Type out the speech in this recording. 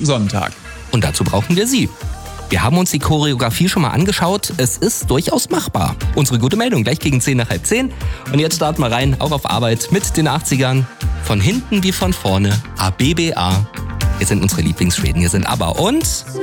Sonntag. Und dazu brauchen wir Sie. Wir haben uns die Choreografie schon mal angeschaut. Es ist durchaus machbar. Unsere gute Meldung, gleich gegen 10:10. Und jetzt starten wir rein, auch auf Arbeit mit den 80ern. Von hinten wie von vorne. ABBA. Hier sind unsere Lieblingsschweden. Hier sind ABBA und...